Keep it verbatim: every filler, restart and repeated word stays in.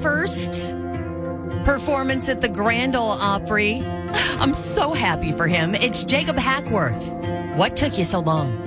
first performance at the Grand Ole Opry. I'm so happy for him. It's Jacob Hackworth. What took you so long?